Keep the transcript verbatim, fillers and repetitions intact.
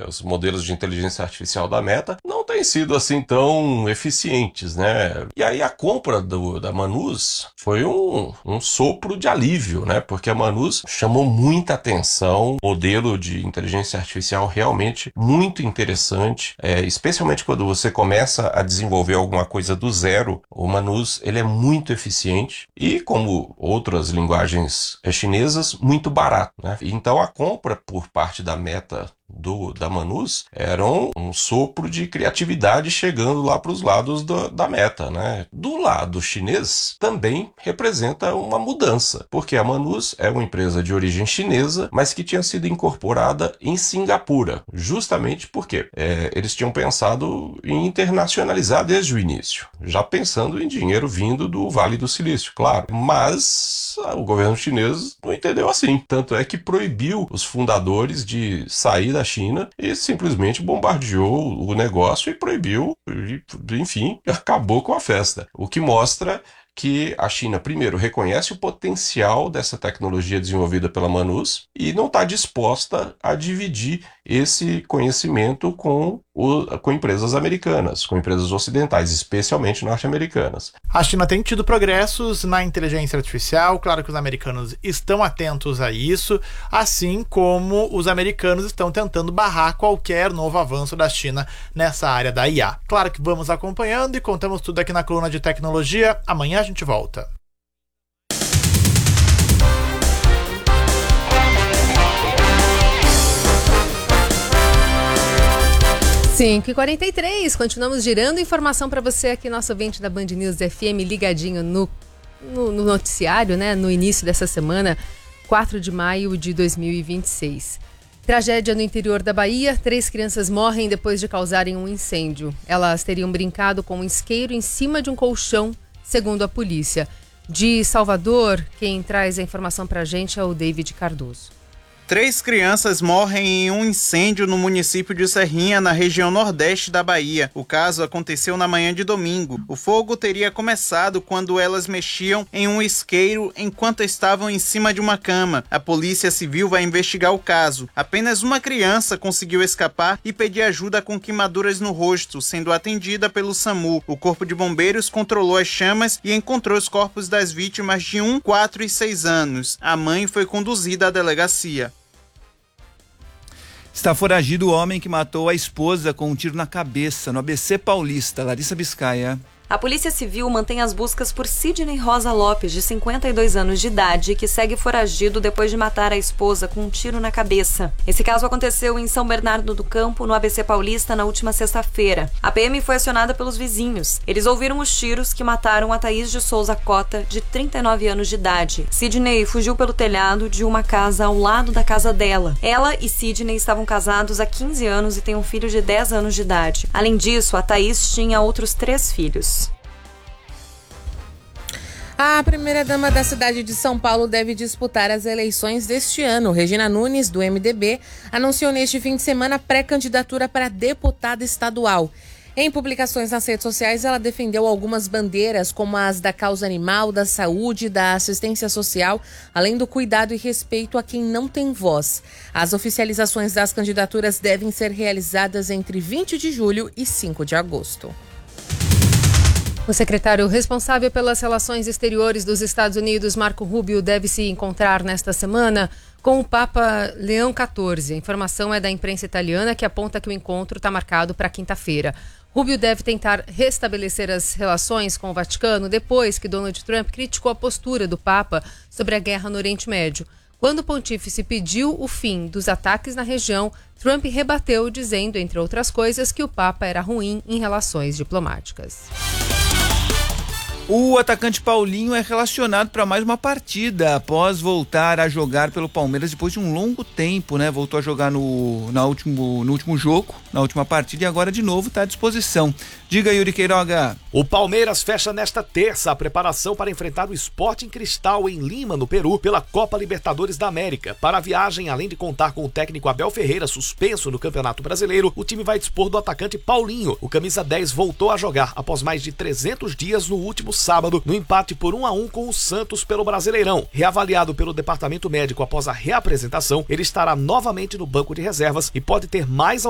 é, os modelos de inteligência artificial da Meta não têm sido assim tão eficientes, né? E aí a compra do, da Manus foi um, um sopro de alívio, né? Porque a Manus chamou muita atenção, modelo de inteligência artificial realmente muito interessante, é, especialmente quando você começa a desenvolver alguma coisa do zero. O Manus, ele é muito eficiente e, como outras linguagens chinesas, muito barato, né? Então a compra por parte da Meta do, da Manus era um, um sopro de criatividade chegando lá para os lados do, da Meta, né? Do lado chinês também representa uma mudança, porque a Manus é uma empresa de origem chinesa, mas que tinha sido incorporada em Singapura, justamente porque é, eles tinham pensado em internacionalizar desde o início, já pensando em dinheiro vindo do Vale do Silício, claro, mas o governo chinês não entendeu assim, tanto é que proibiu os fundadores de sair da China e simplesmente bombardeou o negócio e proibiu, e, enfim, acabou com a festa. O que mostra que a China, primeiro, reconhece o potencial dessa tecnologia desenvolvida pela Manus e não está disposta a dividir esse conhecimento com, o, com empresas americanas, com empresas ocidentais, especialmente norte-americanas. A China tem tido progressos na inteligência artificial, claro que os americanos estão atentos a isso, assim como os americanos estão tentando barrar qualquer novo avanço da China nessa área da I A. Claro que vamos acompanhando e contamos tudo aqui na coluna de tecnologia. Amanhã a gente volta. cinco e quarenta e três, continuamos girando informação para você aqui, nosso ouvinte da Band News F M, ligadinho no, no, no noticiário, né, no início dessa semana, quatro de maio de dois mil e vinte e seis. Tragédia no interior da Bahia, três crianças morrem depois de causarem um incêndio. Elas teriam brincado com um isqueiro em cima de um colchão, segundo a polícia. De Salvador, quem traz a informação para a gente é o David Cardoso. Três crianças morrem em um incêndio no município de Serrinha, na região nordeste da Bahia. O caso aconteceu na manhã de domingo. O fogo teria começado quando elas mexiam em um isqueiro enquanto estavam em cima de uma cama. A Polícia Civil vai investigar o caso. Apenas uma criança conseguiu escapar e pedir ajuda com queimaduras no rosto, sendo atendida pelo SAMU. O Corpo de Bombeiros controlou as chamas e encontrou os corpos das vítimas de um, quatro e seis anos. A mãe foi conduzida à delegacia. Está foragido o homem que matou a esposa com um tiro na cabeça, no A B C Paulista. Larissa Biscaia. A Polícia Civil mantém as buscas por Sidney Rosa Lopes, de cinquenta e dois anos de idade, que segue foragido depois de matar a esposa com um tiro na cabeça. Esse caso aconteceu em São Bernardo do Campo, no A B C Paulista, na última sexta-feira. A P M foi acionada pelos vizinhos. Eles ouviram os tiros que mataram a Thaís de Souza Cota, de trinta e nove anos de idade. Sidney fugiu pelo telhado de uma casa ao lado da casa dela. Ela e Sidney estavam casados há quinze anos e têm um filho de dez anos de idade. Além disso, a Thaís tinha outros três filhos. A primeira-dama da cidade de São Paulo deve disputar as eleições deste ano. Regina Nunes, do M D B, anunciou neste fim de semana pré-candidatura para deputada estadual. Em publicações nas redes sociais, ela defendeu algumas bandeiras, como as da causa animal, da saúde, da assistência social, além do cuidado e respeito a quem não tem voz. As oficializações das candidaturas devem ser realizadas entre vinte de julho e cinco de agosto. O secretário responsável pelas relações exteriores dos Estados Unidos, Marco Rubio, deve se encontrar nesta semana com o Papa Leão quatorze. A informação é da imprensa italiana, que aponta que o encontro está marcado para quinta-feira. Rubio deve tentar restabelecer as relações com o Vaticano depois que Donald Trump criticou a postura do Papa sobre a guerra no Oriente Médio. Quando o pontífice pediu o fim dos ataques na região, Trump rebateu, dizendo, entre outras coisas, que o Papa era ruim em relações diplomáticas. O atacante Paulinho é relacionado para mais uma partida após voltar a jogar pelo Palmeiras depois de um longo tempo, né? Voltou a jogar no, na último, no último jogo, na última partida, e agora de novo está à disposição. Diga, Yuri Queiroga. O Palmeiras fecha nesta terça a preparação para enfrentar o Sporting Cristal em Lima, no Peru, pela Copa Libertadores da América. Para a viagem, além de contar com o técnico Abel Ferreira, suspenso no Campeonato Brasileiro, o time vai dispor do atacante Paulinho. O camisa dez voltou a jogar após mais de trezentos dias no último sábado, no empate por um a um com o Santos pelo Brasileirão. Reavaliado pelo departamento médico após a reapresentação, ele estará novamente no banco de reservas e pode ter mais